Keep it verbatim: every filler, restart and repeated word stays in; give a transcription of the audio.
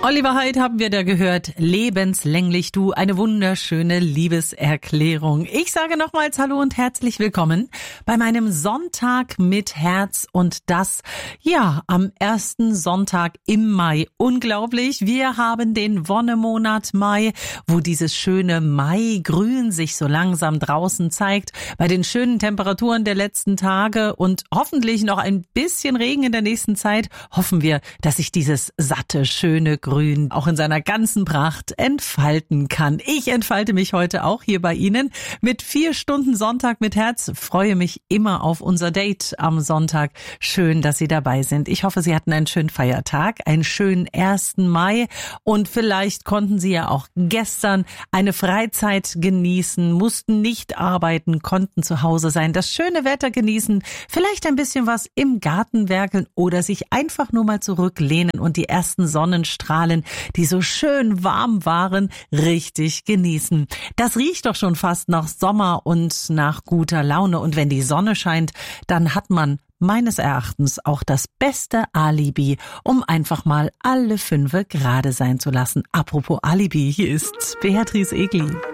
Oliver Heid haben wir da gehört. Lebenslänglich du, eine wunderschöne Liebeserklärung. Ich sage nochmals Hallo und herzlich willkommen bei meinem Sonntag mit Herz und das, ja, am ersten Sonntag im Mai. Unglaublich, wir haben den Wonnemonat Mai, wo dieses schöne Maigrün sich so langsam draußen zeigt. Bei den schönen Temperaturen der letzten Tage und hoffentlich noch ein bisschen Regen in der nächsten Zeit, hoffen wir, dass sich dieses satte, schöne Grün auch in seiner ganzen Pracht entfalten kann. Ich entfalte mich heute auch hier bei Ihnen mit vier Stunden Sonntag mit Herz. Freue mich immer auf unser Date am Sonntag. Schön, dass Sie dabei sind. Ich hoffe, Sie hatten einen schönen Feiertag, einen schönen ersten Mai und vielleicht konnten Sie ja auch gestern eine Freizeit genießen, mussten nicht arbeiten, konnten zu Hause sein, das schöne Wetter genießen, vielleicht ein bisschen was im Garten werkeln oder sich einfach nur mal zurücklehnen und die ersten Sonnenstrahlen, die so schön warm waren, richtig genießen. Das riecht doch schon fast nach Sommer und nach guter Laune. Und wenn die Sonne scheint, dann hat man meines Erachtens auch das beste Alibi, um einfach mal alle Fünfe gerade sein zu lassen. Apropos Alibi, hier ist Beatrice Egli.